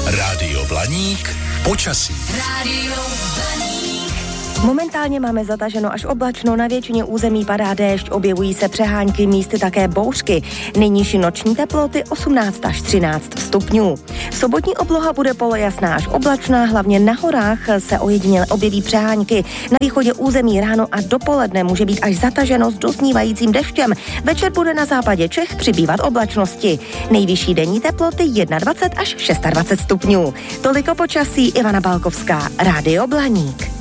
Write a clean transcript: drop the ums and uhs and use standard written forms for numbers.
Rádio Blaník, počasí. Rádio Blaník. Momentálně máme zataženo až oblačno, na většině území padá déšť, objevují se přehánky, místy také bouřky. Nejnižší noční teploty 18 až 13 stupňů. Sobotní obloha bude polojasná až oblačná, hlavně na horách se ojediněle objeví přehánky. Na východě území ráno a dopoledne může být až zataženo s dosnívajícím deštěm. Večer bude na západě Čech přibývat oblačnosti. Nejvyšší denní teploty 21 až 26 stupňů. Toliko počasí, Ivana Balkovská, Rádio Blaník.